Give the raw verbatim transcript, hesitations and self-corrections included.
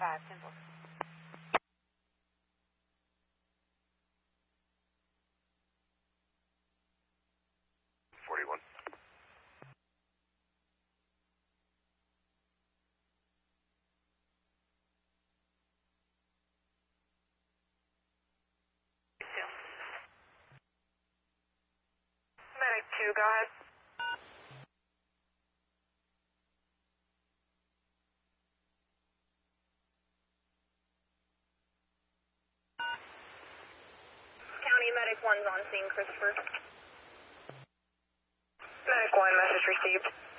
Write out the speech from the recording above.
five, simple. forty-one. Medic two, go ahead. County Medic one's on scene, Christopher. Medic one, message received.